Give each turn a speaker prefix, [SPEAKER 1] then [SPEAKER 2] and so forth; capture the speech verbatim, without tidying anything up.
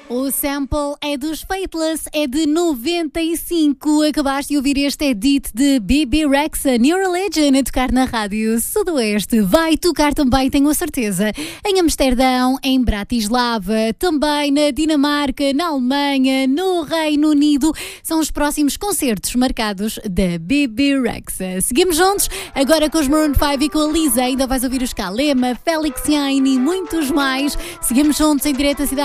[SPEAKER 1] O sample é dos Faithless, é de noventa e cinco. Acabaste de ouvir este edit de Bebe Rexha, New Religion, a tocar na Rádio Sudoeste. Vai tocar também, tenho a certeza, em Amsterdão, em Bratislava, também na Dinamarca, na Alemanha, no Reino Unido. São os próximos concertos marcados da Bebe Rexha. Seguimos juntos, agora com os Maroon cinco e com a Lisa. Ainda vais ouvir os Kalema, Felix Jain e muitos mais. Seguimos juntos em direto à cidade